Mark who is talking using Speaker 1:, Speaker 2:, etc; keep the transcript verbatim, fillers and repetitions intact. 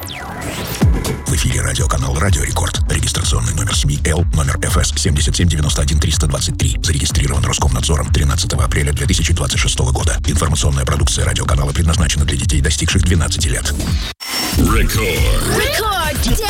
Speaker 1: В эфире радиоканал «Радио Рекорд». Регистрационный номер СМИ Л, номер эф эс семь семь девять один три два три. Зарегистрирован Роскомнадзором тринадцатого апреля две тысячи двадцать шестого года. Информационная продукция радиоканала предназначена для детей, достигших двенадцати лет.
Speaker 2: Рекорд.
Speaker 3: Рекорд.